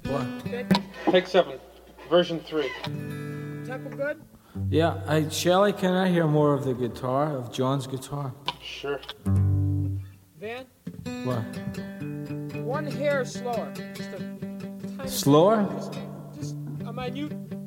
What? Good? Take 7, version 3. Tempo good? Yeah, Shelley, can I hear more of the guitar, of John's guitar? Sure. Van? What? One hair slower. Just a tiny Slower? Just a minute